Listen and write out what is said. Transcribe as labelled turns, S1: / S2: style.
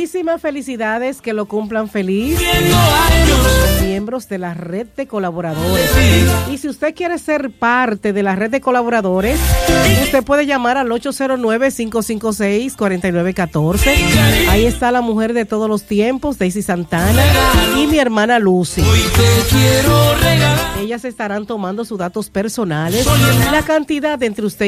S1: Muchísimas felicidades, que lo cumplan feliz. Miembros de la red de colaboradores. Y si usted quiere ser parte de la red de colaboradores, usted puede llamar al 809-556-4914. Ahí está la mujer de todos los tiempos, Daisy Santana, y mi hermana Lucy. Ellas estarán tomando sus datos personales y la cantidad entre usted